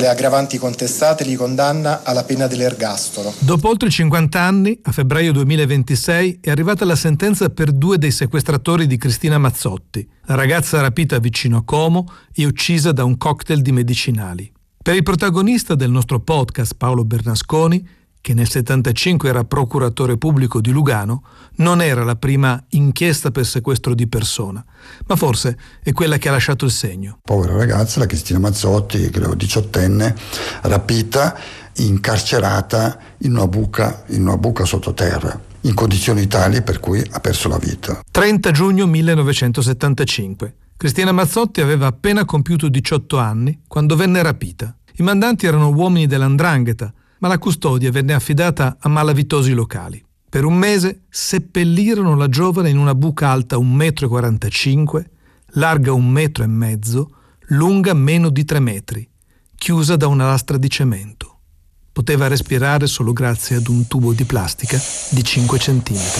le aggravanti contestate li condanna alla pena dell'ergastolo. Dopo oltre 50 anni, a febbraio 2026, è arrivata la sentenza per 2 dei sequestratori di Cristina Mazzotti, la ragazza rapita vicino a Como e uccisa da un cocktail di medicinali. Per il protagonista del nostro podcast, Paolo Bernasconi, che nel 1975 era procuratore pubblico di Lugano, non era la prima inchiesta per sequestro di persona, ma forse è quella che ha lasciato il segno. Povera ragazza, la Cristina Mazzotti, credo 18enne, rapita, incarcerata in una buca sottoterra, in condizioni tali per cui ha perso la vita. 30 giugno 1975. Cristina Mazzotti aveva appena compiuto 18 anni quando venne rapita. I mandanti erano uomini dell''ndrangheta, ma la custodia venne affidata a malavitosi locali. Per un mese seppellirono la giovane in una buca alta 1,45 m, larga 1,5 m, lunga meno di 3 metri, chiusa da una lastra di cemento. Poteva respirare solo grazie ad un tubo di plastica di 5 centimetri.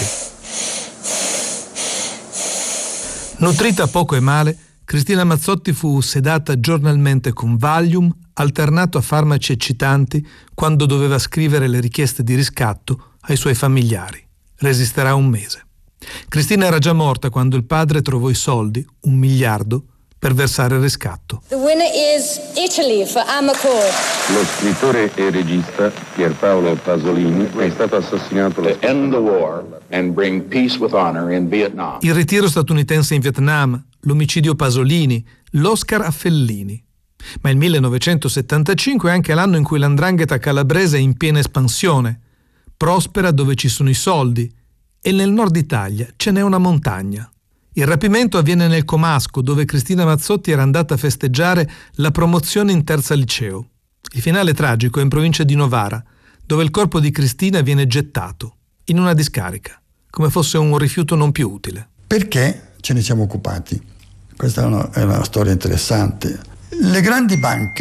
Nutrita poco e male, Cristina Mazzotti fu sedata giornalmente con Valium, alternato a farmaci eccitanti quando doveva scrivere le richieste di riscatto ai suoi familiari. Resisterà un mese. Cristina era già morta quando il padre trovò i soldi, 1 miliardo, per versare il riscatto. The winner is Italy for Amarcord. Lo scrittore e regista Pierpaolo Pasolini è stato assassinato To end the war and bring peace with honor in Vietnam. Il ritiro statunitense in Vietnam, l'omicidio Pasolini, l'Oscar a Fellini. Ma il 1975 è anche l'anno in cui l''ndrangheta calabrese è in piena espansione, prospera dove ci sono i soldi, e nel nord Italia ce n'è una montagna. Il rapimento avviene nel Comasco, dove Cristina Mazzotti era andata a festeggiare la promozione in terza liceo. Il finale tragico è in provincia di Novara, dove il corpo di Cristina viene gettato, in una discarica, come fosse un rifiuto non più utile. Perché ce ne siamo occupati? Questa è una storia interessante. Le grandi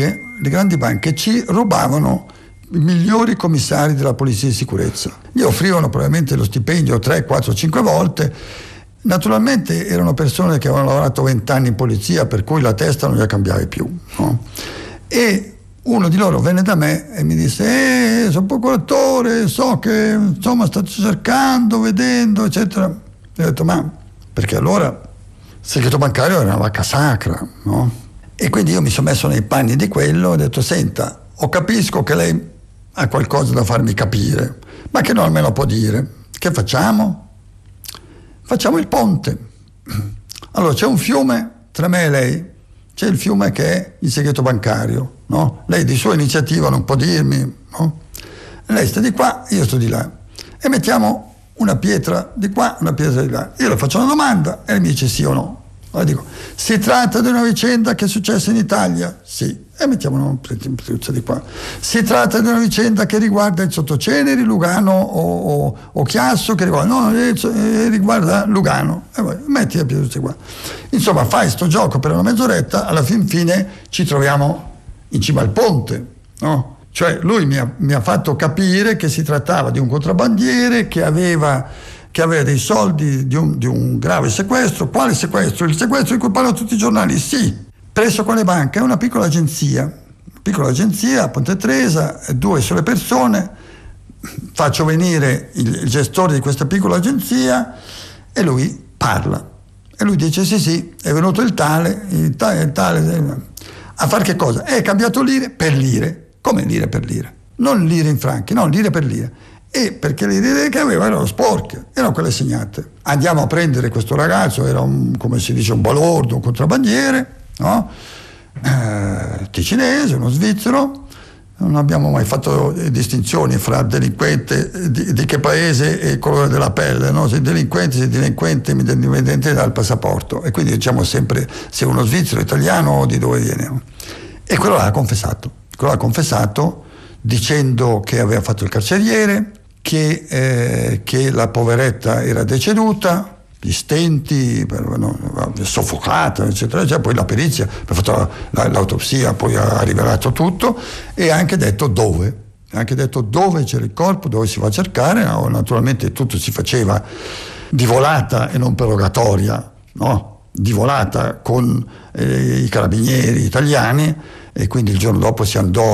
banche ci rubavano i migliori commissari della polizia di sicurezza. Gli offrivano probabilmente lo stipendio 3, 4, 5 volte. Naturalmente erano persone che avevano lavorato 20 anni in polizia, per cui la testa non gli cambiava più, no? E uno di loro venne da me e mi disse: sono procuratore, so che insomma state cercando, vedendo, eccetera. E ho detto: ma perché allora il segreto bancario era una vacca sacra, no? E quindi io mi sono messo nei panni di quello e ho detto: senta, capisco che lei ha qualcosa da farmi capire, ma che non me lo può dire. Che facciamo? Facciamo il ponte. Allora c'è un fiume tra me e lei, c'è il fiume che è il segreto bancario, no? Lei di sua iniziativa non può dirmi, no? Lei sta di qua, io sto di là, e mettiamo una pietra di qua, una pietra di là. Io le faccio una domanda e lei mi dice sì o no. Allora dico: si tratta di una vicenda che è successa in Italia? Sì. E mettiamo una pietra di qua. Si tratta di una vicenda che riguarda il Sottoceneri, Lugano o Chiasso, che riguarda Lugano. E poi metti la pietra qua. Insomma, fai sto gioco per una mezz'oretta, alla fine ci troviamo in cima al ponte, no? Cioè lui mi ha fatto capire che si trattava di un contrabbandiere che aveva dei soldi di un grave sequestro. Quale sequestro? Il sequestro di cui parlano tutti i giornali? Sì. Presso quale banca? È una piccola agenzia a Ponte Tresa, 2 sole persone. Faccio venire il gestore di questa piccola agenzia e lui parla. E lui dice: sì, è venuto il tale. A fare che cosa? È cambiato lire per lire. Come lire per lire? Non lire in franchi, no, lire per lire. E perché le idee che aveva erano sporche, erano quelle segnate. Andiamo a prendere questo ragazzo, era come si dice, un balordo, un contrabbandiere, no? Ticinese, uno svizzero. Non abbiamo mai fatto distinzioni fra delinquente di che paese e colore della pelle, no? Se delinquente indipendente dal passaporto, e quindi diciamo sempre se uno svizzero, italiano o di dove viene, no? E quello l'ha confessato dicendo che aveva fatto il carceriere, che la poveretta era deceduta, gli stenti, soffocata, eccetera, eccetera. Poi la perizia ha fatto l'autopsia, poi ha rivelato tutto, e ha anche detto dove. Ha anche detto dove c'era il corpo, dove si va a cercare. No? Naturalmente tutto si faceva di volata e non per rogatoria, no? Di volata con i carabinieri italiani, e quindi il giorno dopo si andò